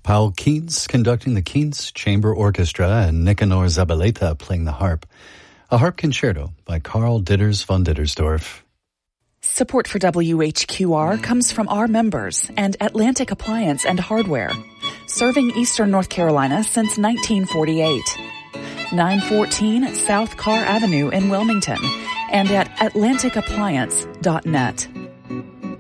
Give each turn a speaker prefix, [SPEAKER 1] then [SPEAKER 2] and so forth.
[SPEAKER 1] Paul Keynes conducting the Keynes Chamber Orchestra and Nicanor Zabaleta playing the harp. A harp concerto by Karl Ditters von Dittersdorf.
[SPEAKER 2] Support for WHQR comes from our members and Atlantic Appliance and Hardware, serving Eastern North Carolina since 1948. 914 South Carr Avenue in Wilmington and at atlanticappliance.net.